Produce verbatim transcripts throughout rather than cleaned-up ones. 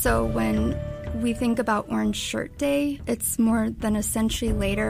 So when we think about Orange Shirt Day, it's more than a century later.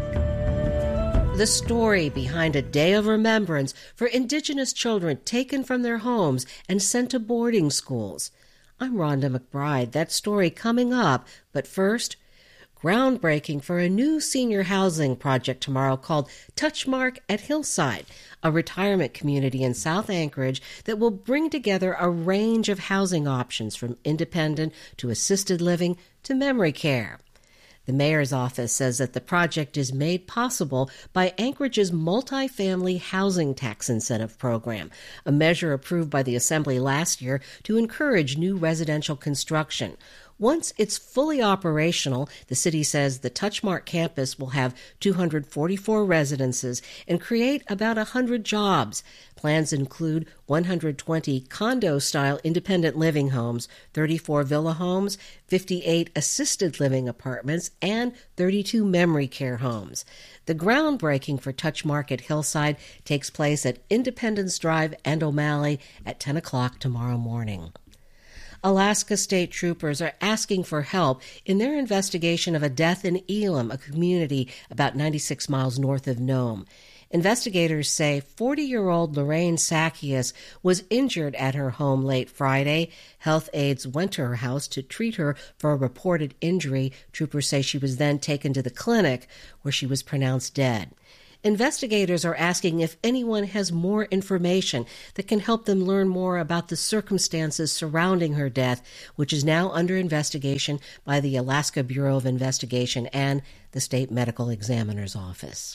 The story behind a day of remembrance for Indigenous children taken from their homes and sent to boarding schools. I'm Rhonda McBride. That story coming up. But first, groundbreaking for a new senior housing project tomorrow called Touchmark at Hillside, a retirement community in South Anchorage that will bring together a range of housing options from independent to assisted living to memory care. The mayor's office says that the project is made possible by Anchorage's multifamily housing tax incentive program, a measure approved by the Assembly last year to encourage new residential construction. Once it's fully operational, the city says the Touchmark campus will have two hundred forty-four residences and create about one hundred jobs. Plans include one hundred twenty condo-style independent living homes, thirty-four villa homes, fifty-eight assisted living apartments, and thirty-two memory care homes. The groundbreaking for Touchmark at Hillside takes place at Independence Drive and O'Malley at ten o'clock tomorrow morning. Alaska state troopers are asking for help in their investigation of a death in Elam, a community about ninety-six miles north of Nome. Investigators say forty-year-old Lorraine Zacchaeus was injured at her home late Friday. Health aides went to her house to treat her for a reported injury. Troopers say she was then taken to the clinic, where she was pronounced dead. Investigators are asking if anyone has more information that can help them learn more about the circumstances surrounding her death, which is now under investigation by the Alaska Bureau of Investigation and the State Medical Examiner's Office.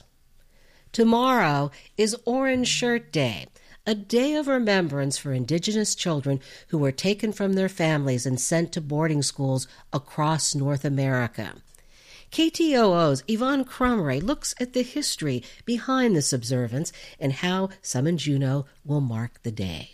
Tomorrow is Orange Shirt Day, a day of remembrance for Indigenous children who were taken from their families and sent to boarding schools across North America. K T O O's Yvonne Crumray looks at the history behind this observance and how some in Juneau will mark the day.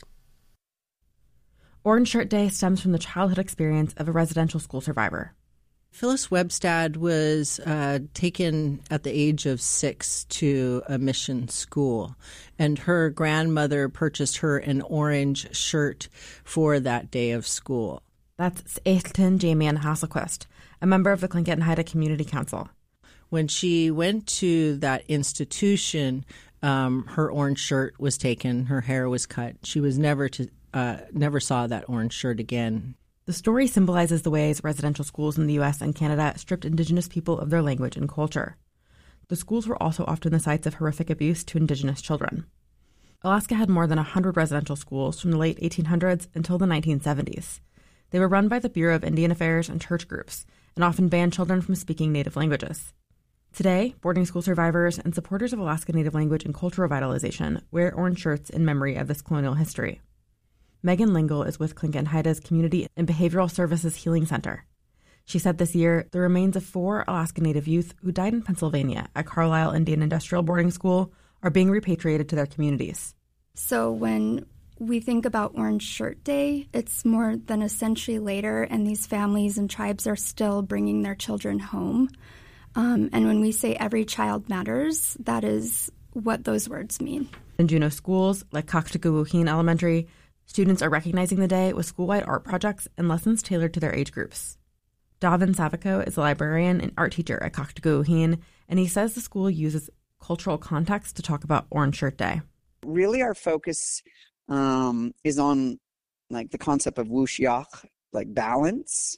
Orange Shirt Day stems from the childhood experience of a residential school survivor. Phyllis Webstad was uh, taken at the age of six to a mission school, and her grandmother purchased her an orange shirt for that day of school. That's Ailton Jamian Hasselquist, a member of the Tlingit and Haida Community Council. When she went to that institution, um, her orange shirt was taken, her hair was cut. She was never to uh, never saw that orange shirt again. The story symbolizes the ways residential schools in the U S and Canada stripped Indigenous people of their language and culture. The schools were also often the sites of horrific abuse to Indigenous children. Alaska had more than one hundred residential schools from the late eighteen hundreds until the nineteen seventies. They were run by the Bureau of Indian Affairs and church groups, and often banned children from speaking Native languages. Today, boarding school survivors and supporters of Alaska Native language and cultural revitalization wear orange shirts in memory of this colonial history. Megan Lingle is with Tlingit and Haida's Community and Behavioral Services Healing Center. She said this year the remains of four Alaska Native youth who died in Pennsylvania at Carlisle Indian Industrial Boarding School are being repatriated to their communities. So when we think about Orange Shirt Day, it's more than a century later, and these families and tribes are still bringing their children home. Um, and when we say every child matters, that is what those words mean. In Juneau schools, like Kaktaguwuhin Elementary, students are recognizing the day with school-wide art projects and lessons tailored to their age groups. Davin Saviko is a librarian and art teacher at Kaktaguwuhin, and he says the school uses cultural context to talk about Orange Shirt Day. Really, our focus um, is on like the concept of wushiach, like balance,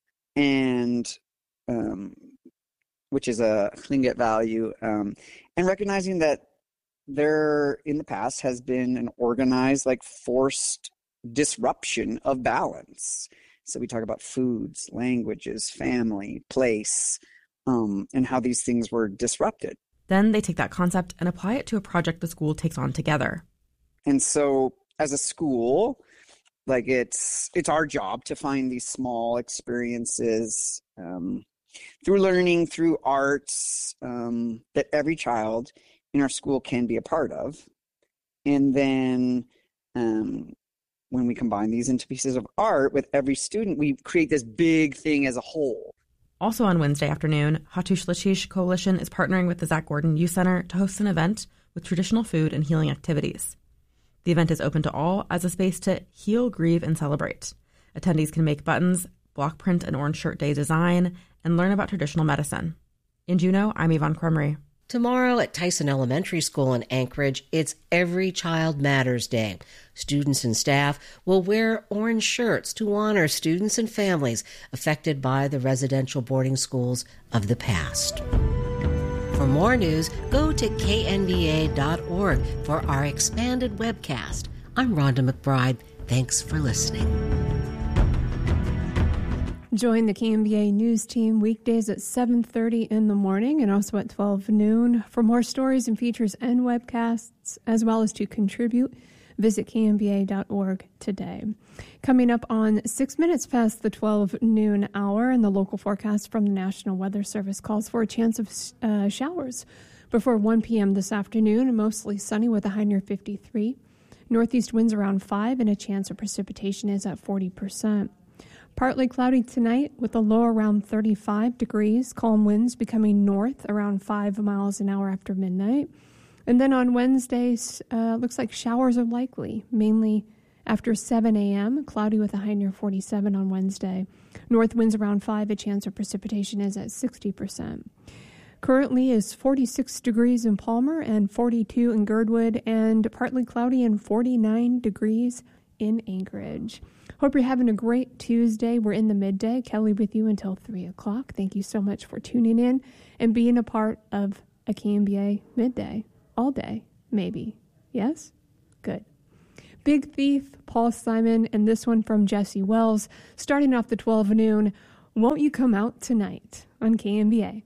and um, which is a Tlingit value, um, and recognizing that there in the past has been an organized, like forced disruption of balance. So we talk about foods, languages, family, place, um, and how these things were disrupted. Then they take that concept and apply it to a project the school takes on together. And so as a school, like it's it's our job to find these small experiences um, through learning, through arts, um, that every child in our school can be a part of. And then um, when we combine these into pieces of art with every student, we create this big thing as a whole. Also on Wednesday afternoon, Hattush Lachish Coalition is partnering with the Zach Gordon Youth Center to host an event with traditional food and healing activities. The event is open to all as a space to heal, grieve, and celebrate. Attendees can make buttons, block print an Orange Shirt Day design, and learn about traditional medicine. In Juneau, I'm Yvonne Cremery. Tomorrow at Tyson Elementary School in Anchorage, it's Every Child Matters Day. Students and staff will wear orange shirts to honor students and families affected by the residential boarding schools of the past. For more news, go to K N B A dot org for our expanded webcast. I'm Rhonda McBride. Thanks for listening. Join the K N B A News team weekdays at seven thirty in the morning and also at twelve noon. For more stories and features and webcasts, as well as to contribute, visit K N B A dot org today. Coming up on six minutes past the twelve noon hour, and the local forecast from the National Weather Service calls for a chance of uh, showers before one p.m. this afternoon, mostly sunny with a high near fifty-three. Northeast winds around five, and a chance of precipitation is at forty percent. Partly cloudy tonight with a low around thirty-five degrees. Calm winds becoming north around five miles an hour after midnight. And then on Wednesday, uh, looks like showers are likely, mainly after seven a.m. Cloudy with a high near forty-seven on Wednesday. North winds around five. A chance of precipitation is at sixty percent. Currently is forty-six degrees in Palmer and forty-two in Girdwood, and partly cloudy and forty-nine degrees in Anchorage. Hope you're having a great Tuesday. We're in the midday. Kelly with you until three o'clock. Thank you so much for tuning in and being a part of a K N B A midday. All day, maybe. Yes? Good. Big Thief, Paul Simon, and this one from Jesse Wells, starting off the twelve noon. Won't you come out tonight on K N B A?